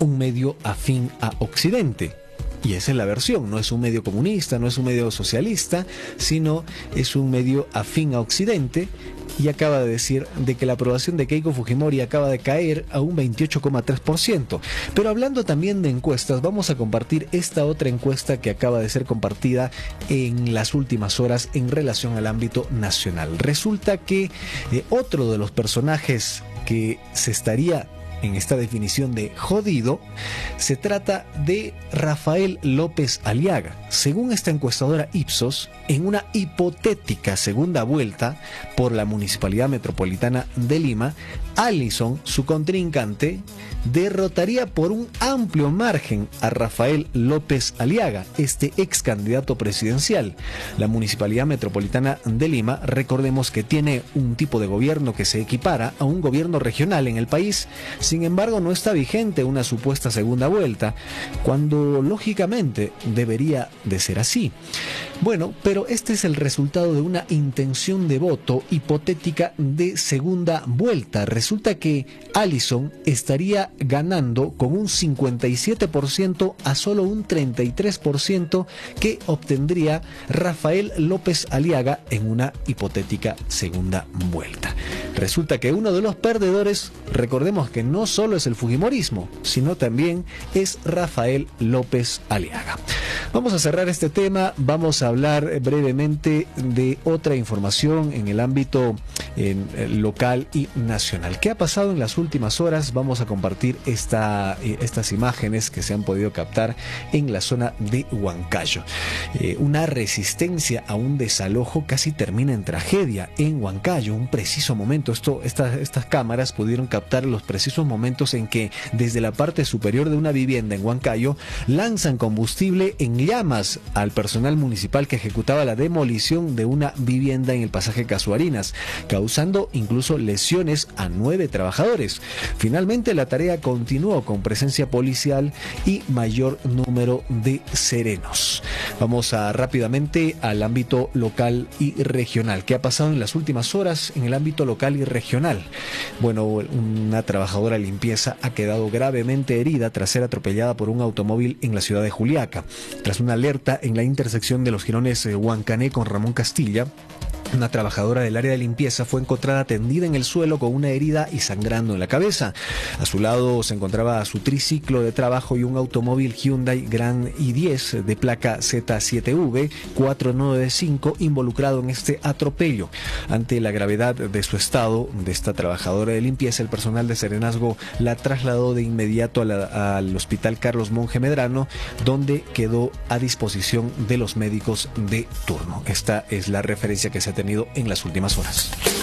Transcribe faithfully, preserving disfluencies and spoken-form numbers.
un medio afín a Occidente. Y esa es la versión, no es un medio comunista, no es un medio socialista, sino es un medio afín a Occidente, y acaba de decir de que la aprobación de Keiko Fujimori acaba de caer a un veintiocho coma tres por ciento. Pero hablando también de encuestas, vamos a compartir esta otra encuesta que acaba de ser compartida en las últimas horas en relación al ámbito nacional. Resulta que eh, otro de los personajes que se estaría en esta definición de jodido, se trata de Rafael López Aliaga. Según esta encuestadora Ipsos, en una hipotética segunda vuelta por la Municipalidad Metropolitana de Lima, Alison, su contrincante, derrotaría por un amplio margen a Rafael López Aliaga, este ex candidato presidencial. La Municipalidad Metropolitana de Lima, recordemos que tiene un tipo de gobierno que se equipara a un gobierno regional en el país. Sin embargo, no está vigente una supuesta segunda vuelta, cuando lógicamente debería de ser así. Bueno, pero este es el resultado de una intención de voto hipotética de segunda vuelta. Resulta que Alison estaría ganando con un cincuenta y siete por ciento a solo un treinta y tres por ciento que obtendría Rafael López Aliaga en una hipotética segunda vuelta. Resulta que uno de los perdedores, recordemos que no solo es el fujimorismo, sino también es Rafael López Aliaga. Vamos a cerrar este tema, vamos a hablar brevemente de otra información en el ámbito en, eh, local y nacional. ¿Qué ha pasado en las últimas horas? Vamos a compartir esta, eh, estas imágenes que se han podido captar en la zona de Huancayo. Eh, una resistencia a un desalojo casi termina en tragedia en Huancayo, un preciso momento. Esto, esta, estas cámaras pudieron captar los precisos momentos en que desde la parte superior de una vivienda en Huancayo lanzan combustible en llamas al personal municipal que ejecutaba la demolición de una vivienda en el pasaje Casuarinas, causando incluso lesiones a nueve trabajadores. Finalmente la tarea continuó con presencia policial y mayor número de serenos. Vamos a rápidamente al ámbito local y regional. ¿Qué ha pasado en las últimas horas en el ámbito local y regional? Bueno, una trabajadora de limpieza ha quedado gravemente herida tras ser atropellada por un automóvil en la ciudad de Juliaca. Tras una alerta en la intersección de los jirones Huancané con Ramón Castilla, una trabajadora del área de limpieza fue encontrada tendida en el suelo con una herida y sangrando en la cabeza. A su lado se encontraba su triciclo de trabajo y un automóvil Hyundai Grand i diez de placa Z siete V cuatro nueve cinco involucrado en este atropello. Ante la gravedad de su estado de esta trabajadora de limpieza, el personal de Serenazgo la trasladó de inmediato a la, al Hospital Carlos Monge Medrano, donde quedó a disposición de los médicos de turno. Esta es la referencia que se ha tenido en las últimas horas.